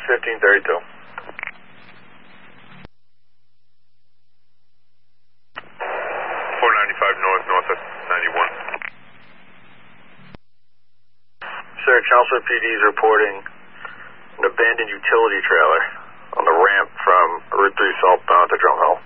1532. 495 north of 91. Sir, Chelmsford PD is reporting an abandoned utility trailer on the ramp from Route 3 southbound to Drum Hill.